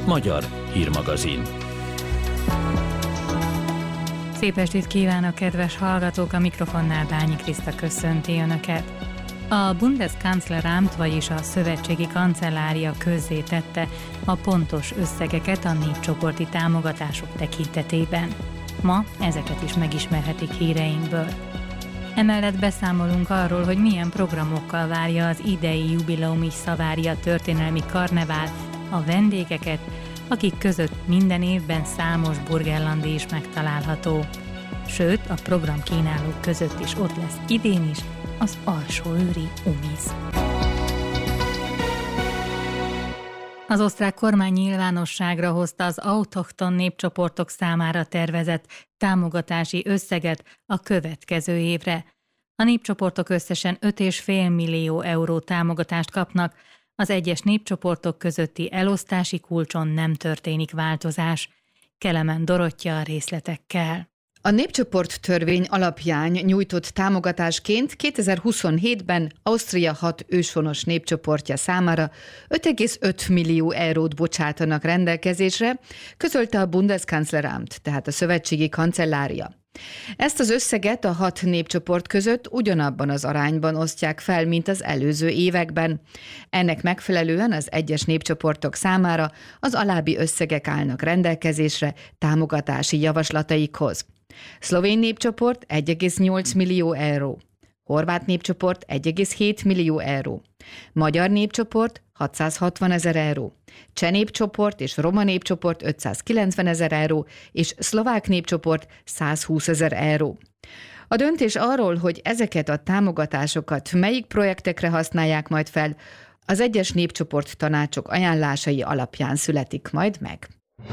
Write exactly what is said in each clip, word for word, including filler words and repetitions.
Magyar hírmagazin. Szép estét kívánok, kedves hallgatók! A mikrofonnál Bányi Kriszta köszönti Önöket. A Bundeskanzleramt, vagyis a szövetségi kancellária közzétette a pontos összegeket a népcsoporti támogatások tekintetében. Ma ezeket is megismerhetik híreinkből. Emellett beszámolunk arról, hogy milyen programokkal várja az idei jubileumi Szavária történelmi karnevál a vendégeket, akik között minden évben számos burgenlandi is megtalálható. Sőt, a program kínálók között is ott lesz idén is az alsóőri Umiz. Az osztrák kormány nyilvánosságra hozta az autochton népcsoportok számára tervezett támogatási összeget a következő évre. A népcsoportok összesen öt egész öt millió euró támogatást kapnak, az egyes népcsoportok közötti elosztási kulcson nem történik változás. Kelemen Dorottya a részletekkel. A népcsoport törvény alapján nyújtott támogatásként kétezer-huszonhétben Ausztria hat őshonos népcsoportja számára öt egész öt millió eurót bocsátanak rendelkezésre, közölte a Bundeskanzleramt, tehát a szövetségi kancellária. Ezt az összeget a hat népcsoport között ugyanabban az arányban osztják fel, mint az előző években. Ennek megfelelően az egyes népcsoportok számára az alábbi összegek állnak rendelkezésre támogatási javaslataikhoz. Szlovén népcsoport egy egész nyolc millió euró, horvát népcsoport egy egész hét millió euró, magyar népcsoport hatszázhatvan ezer euró, cseh népcsoport és roma népcsoport ötszázkilencven ezer euró, és szlovák népcsoport százhúsz ezer euró. A döntés arról, hogy ezeket a támogatásokat melyik projektekre használják majd fel, az egyes népcsoport tanácsok ajánlásai alapján születik majd meg.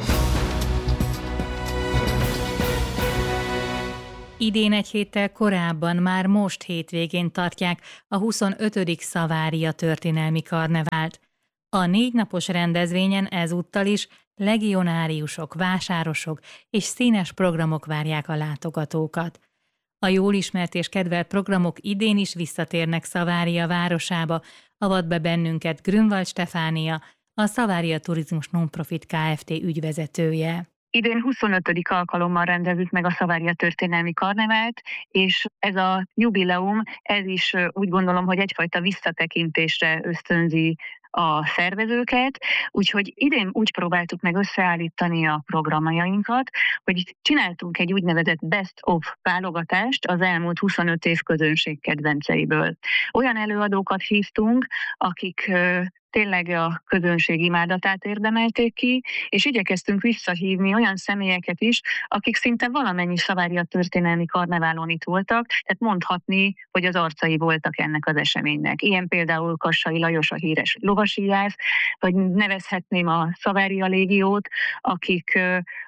Idén egy héttel korábban, már most hétvégén tartják a huszonötödik Szavária történelmi karnevált. A négy napos rendezvényen ezúttal is legionáriusok, vásárosok és színes programok várják a látogatókat. A jól ismert és kedvelt programok idén is visszatérnek Szavária városába, avat be bennünket Grünwald Stefánia, a Szavária Turizmus Nonprofit Kft. Ügyvezetője. Idén huszonötödik alkalommal rendezzük meg a Szavária történelmi karnevált, és ez a jubileum, ez is úgy gondolom, hogy egyfajta visszatekintésre ösztönzi a szervezőket, úgyhogy idén úgy próbáltuk meg összeállítani a programjainkat, hogy csináltunk egy úgynevezett best of válogatást az elmúlt huszonöt év közönség kedvenceiből. Olyan előadókat hívtunk, akik tényleg a közönség imádatát érdemelték ki, és igyekeztünk visszahívni olyan személyeket is, akik szinte valamennyi Szavária történelmi karneválon itt voltak, tehát mondhatni, hogy az arcai voltak ennek az eseménynek. Ilyen például Kassai Lajos, a híres lovasíjász, vagy nevezhetném a Szavária légiót, akik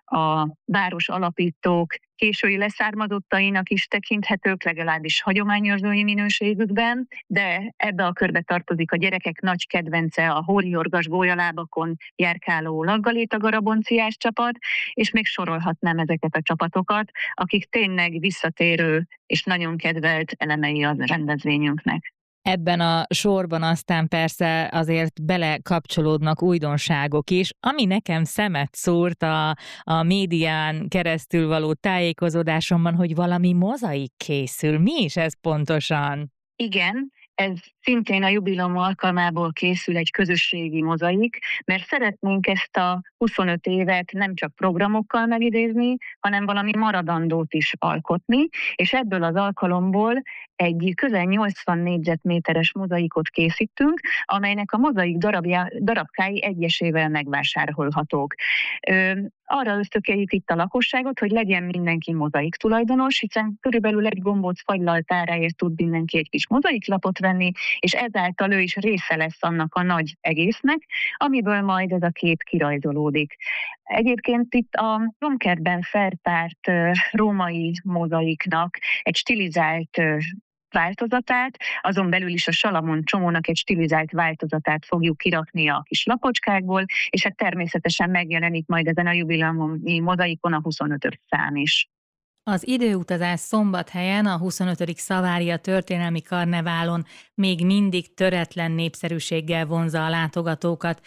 a város alapítók késői leszármazottainak is tekinthetők, legalábbis hagyományőrzői minőségükben, de ebbe a körbe tartozik a gyerekek nagy kedvence, a hóriorgas gólyalábakon járkáló Laggaléta garabonciás csapat, és még sorolhatnám ezeket a csapatokat, akik tényleg visszatérő és nagyon kedvelt elemei a rendezvényünknek. Ebben a sorban aztán persze azért belekapcsolódnak újdonságok is, ami nekem szemet szúrt a, a médián keresztül való tájékozódásomban, hogy valami mozaik készül. Mi is ez pontosan? Igen, ez szintén a jubileum alkalmából készül egy közösségi mozaik, mert szeretnénk ezt a huszonöt évet nem csak programokkal megidézni, hanem valami maradandót is alkotni, és ebből az alkalomból egy közel nyolcvan négyzetméteres mozaikot készítünk, amelynek a mozaik darabja, darabkái egyesével megvásárolhatók. Ö, arra ösztökéljük itt a lakosságot, hogy legyen mindenki mozaik tulajdonos, hiszen körülbelül egy gombóc fagylaltáráért tud mindenki egy kis mozaiklapot venni, és ezáltal ő is része lesz annak a nagy egésznek, amiből majd ez a kép kirajzolódik. Egyébként itt a romkertben feltárt római mozaiknak egy stilizált változatát, azon belül is a Salamon csomónak egy stilizált változatát fogjuk kirakni a kis lapocskákból, és hát természetesen megjelenik majd ezen a jubileumi mozaikon a huszonötödik szám is. Az időutazás Szombathelyen a huszonötödik Szavária történelmi karneválon még mindig töretlen népszerűséggel vonzza a látogatókat.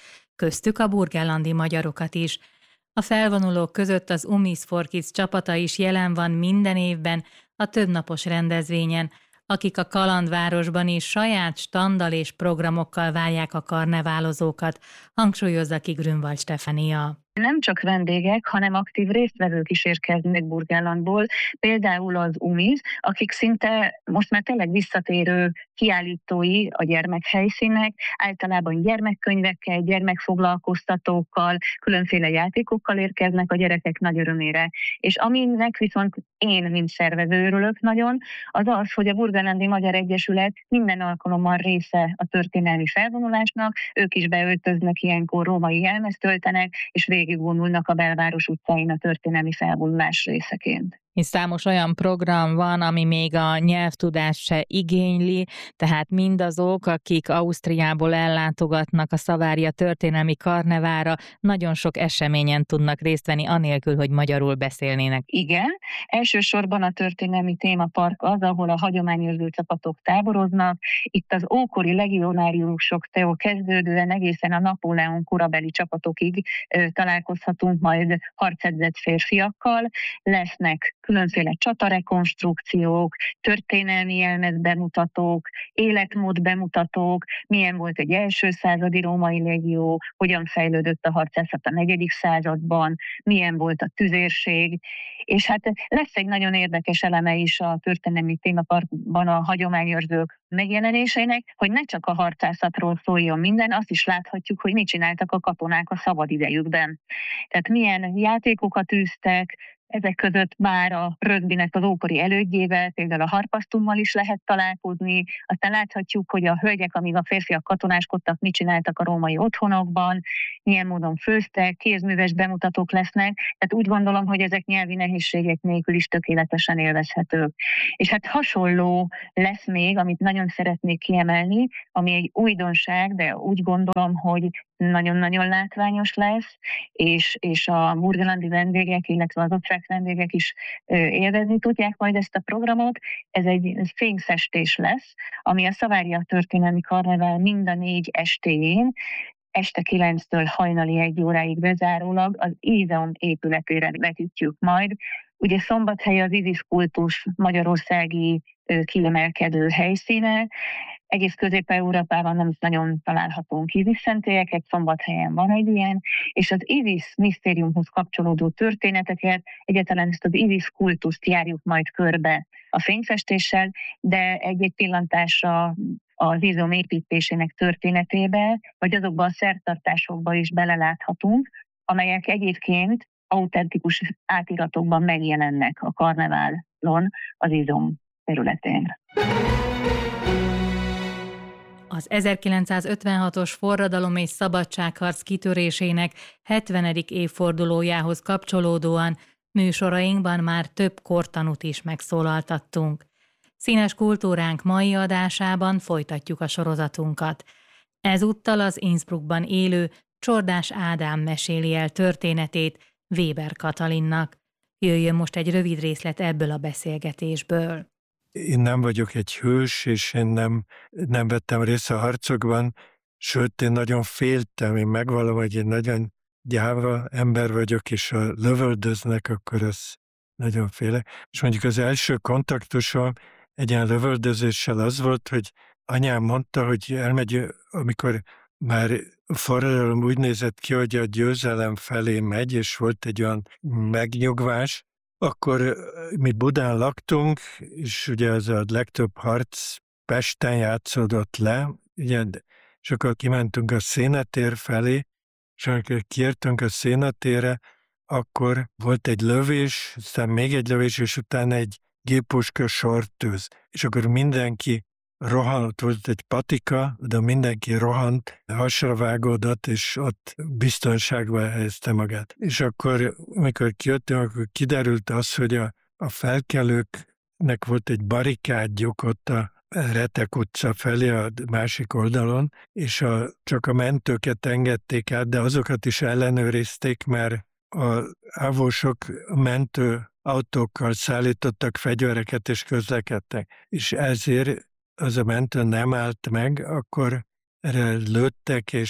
köztük a burgenlandi magyarokat is. A felvonulók között az Umis for Kids csapata is jelen van minden évben a többnapos rendezvényen, akik a kalandvárosban is saját standal és programokkal várják a karneválozókat, hangsúlyozza ki Grünwald Stefania. Nem csak vendégek, hanem aktív résztvevők is érkeznek Burgenlandból, például az Umis, akik szinte most már tényleg visszatérő kiállítói a gyermekhelyszínek, általában gyermekkönyvekkel, gyermekfoglalkoztatókkal, különféle játékokkal érkeznek a gyerekek nagy örömére. És aminek viszont én, mint szervező örülök nagyon, az az, hogy a Burgenlandi Magyar Egyesület minden alkalommal része a történelmi felvonulásnak, ők is beöltöznek ilyenkor, római jelmezt öltenek, és végigvonulnak a belváros utcáin a történelmi felvonulás részeként. És számos olyan program van, ami még a nyelvtudást se igényli, tehát mindazok, akik Ausztriából ellátogatnak a Savaria történelmi karnevára, nagyon sok eseményen tudnak részt venni, anélkül, hogy magyarul beszélnének. Igen, elsősorban a történelmi témapark az, ahol a hagyományőrző csapatok táboroznak. Itt az ókori legionáriusoktól kezdődően egészen a Napóleon korabeli csapatokig ö, találkozhatunk majd harcedzett férfiakkal, lesznek különféle csatarekonstrukciók, történelmi jelmez bemutatók, életmód bemutatók, milyen volt egy első századi római légió, hogyan fejlődött a harcászat a negyedik században, milyen volt a tüzérség, és hát lesz egy nagyon érdekes eleme is a történelmi témaparkban a hagyományőrzők megjelenéseinek, hogy ne csak a harcászatról szóljon minden, azt is láthatjuk, hogy mit csináltak a katonák a szabadidejükben. Tehát milyen játékokat űztek, ezek között már a rögbinek az ókori elődjével, például a harpasztummal is lehet találkozni. Aztán láthatjuk, hogy a hölgyek, amíg a férfiak katonáskodtak, mit csináltak a római otthonokban, milyen módon főztek, kézműves bemutatók lesznek. Tehát úgy gondolom, hogy ezek nyelvi nehézségek nélkül is tökéletesen élvezhetők. És hát hasonló lesz még, amit nagyon szeretnék kiemelni, ami egy újdonság, de úgy gondolom, hogy nagyon-nagyon látványos lesz, és, és a burgenlandi vendégek, illetve az osztrák vendégek is ö, élvezni tudják majd ezt a programot. Ez egy fényfestés lesz, ami a Savaria történelmi karnevál mind a négy estéjén, este kilenctől hajnali egy óráig bezárólag az Izeum épületére vetítjük majd. Ugye Szombathely az Isis kultus magyarországi ö, kiemelkedő helyszíne. Egész Közép-Európában nem is nagyon találhatunk Isis szentélyeket, Szombathelyen van egy ilyen, és az Isis misztériumhoz kapcsolódó történeteket, egyáltalán ezt az Isis kultuszt járjuk majd körbe a fényfestéssel, de egy-egy pillantásra az Izeum építésének történetébe, vagy azokban a szertartásokba is beleláthatunk, amelyek egyébként autentikus átiratokban megjelennek a karneválon az Izeum területén. Az ezerkilencszázötvenhatos forradalom és szabadságharc kitörésének hetvenedik évfordulójához kapcsolódóan műsorainkban már több kortanút is megszólaltattunk. Színes kultúránk mai adásában folytatjuk a sorozatunkat. Ezúttal az Innsbruckban élő Csordás Ádám meséli el történetét Weber Katalinnak. Jöjjön most egy rövid részlet ebből a beszélgetésből. Én nem vagyok egy hős, és én nem, nem vettem részt a harcokban, sőt, én nagyon féltem, én megvallom, hogy én nagyon gyáva ember vagyok, és ha lövöldöznek, akkor az nagyon félek. És mondjuk az első kontaktusom egy ilyen lövöldözéssel az volt, hogy anyám mondta, hogy elmegy, amikor már a forradalom úgy nézett ki, hogy a győzelem felé megy, és volt egy olyan megnyugvás, akkor mi Budán laktunk, és ugye az a legtöbb harc Pesten játszódott le, ugye, és akkor kimentünk a Szénatér felé, és amikor kiértünk a Szénatérre, akkor volt egy lövés, aztán még egy lövés, és utána egy géppuska sortűz. És akkor mindenki rohanott, volt egy patika, de mindenki rohant, hasra vágódott, és ott biztonságban helyezte magát. És akkor, amikor kijöttünk, akkor kiderült az, hogy a, a felkelőknek volt egy barikádjuk ott a Retek utca felé a másik oldalon, és a, csak a mentőket engedték át, de azokat is ellenőrizték, mert az ávósok mentő autókkal szállítottak fegyvereket és közlekedtek. És ezért az a mentő nem állt meg, akkor erre lőttek, és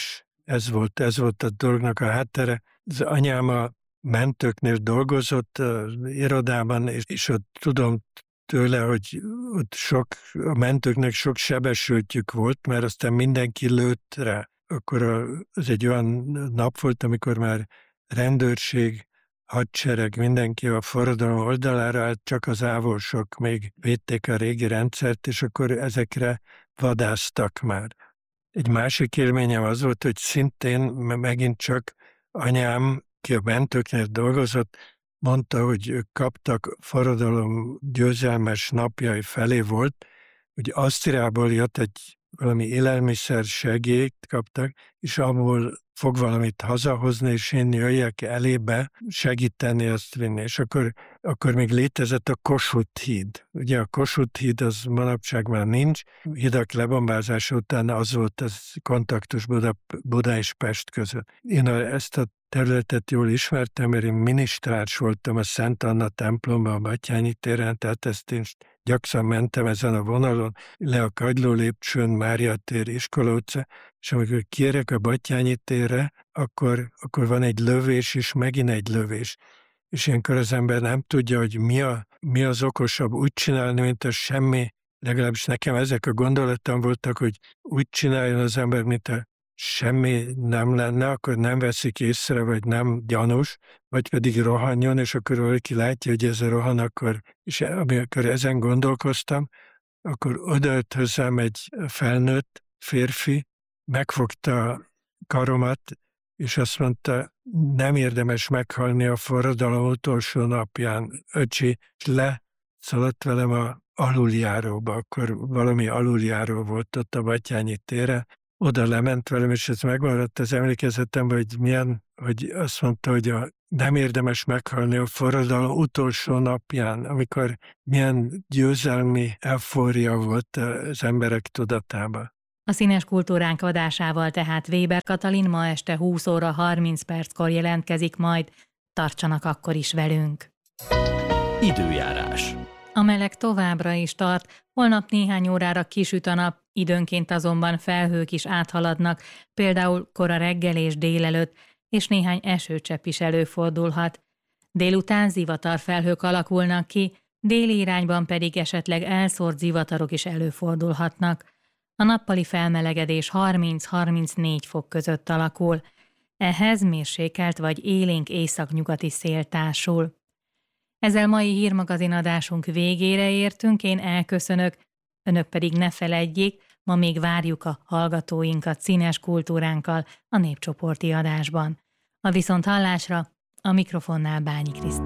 Ez volt, ez volt a dolognak a háttere. Az anyám a mentőknél dolgozott az irodában, és, és ott tudom tőle, hogy ott sok, a mentőknek sok sebesültjük volt, mert aztán mindenki lőtt rá. Akkor az egy olyan nap volt, amikor már rendőrség, hadsereg, mindenki a forradalom oldalára állt, csak az ávolsok még védték a régi rendszert, és akkor ezekre vadásztak már. Egy másik élményem az volt, hogy szintén megint csak anyám, ki a mentőknél dolgozott, mondta, hogy ők kaptak forradalom győzelmes napjai felé volt, hogy Ausztriából jött egy valami élelmiszer segélyt kaptak, és abból fog valamit hazahozni, és én jöjjek elébe segíteni azt vinni. És akkor, akkor még létezett a Kossuth híd. Ugye a Kossuth híd az manapság már nincs. Hidak lebombázása után az volt az kontaktus Buda, Buda és Pest között. Én a, ezt a területet jól ismertem, mert én minisztráns voltam a Szent Anna templomban, a Batthyány téren, tehát ezt én gyakran mentem ezen a vonalon, le a Kagyló lépcsőn, Mária tér, Iskola utca, és amikor kiérek a Batthyány térre, akkor, akkor van egy lövés, és megint egy lövés. És ilyenkor az ember nem tudja, hogy mi, a, mi az okosabb, úgy csinálni, mint a semmi, legalábbis nekem ezek a gondolatom voltak, hogy úgy csináljon az ember, mint a semmi nem lenne, akkor nem veszik észre, vagy nem gyanús, vagy pedig rohanjon, és akkor valaki látja, hogy ez a rohan, akkor, és amikor ezen gondolkoztam, akkor odajött hozzám egy felnőtt férfi, megfogta a karomat, és azt mondta, nem érdemes meghalni a forradalom utolsó napján, öcsi, és leszaladt velem a aluljáróba, akkor valami aluljáró volt ott a Batthyány térre, oda lement velem, és ez megmaradt az emlékezetemben, hogy milyen, hogy azt mondta, hogy a, nem érdemes meghalni a forradalom utolsó napján, amikor milyen győzelmi eufória volt az emberek tudatában. A Színes Kultúránk adásával tehát Weber Katalin ma este húsz óra harminc perckor jelentkezik majd. Tartsanak akkor is velünk! Időjárás. A meleg továbbra is tart, holnap néhány órára kisüt a nap, időnként azonban felhők is áthaladnak, például kora reggel és délelőtt, és néhány esőcsepp is előfordulhat. Délután zivatarfelhők alakulnak ki, déli irányban pedig esetleg elszórt zivatarok is előfordulhatnak. A nappali felmelegedés harminc-harmincnégy fok között alakul. Ehhez mérsékelt vagy élénk északnyugati szél társul. Ezzel mai hírmagazin adásunk végére értünk, én elköszönök, önök pedig ne feledjék, ma még várjuk a hallgatóinkat Színes Kultúránkkal a népcsoporti adásban. A viszonthallásra a mikrofonnál Bányi Krisztina.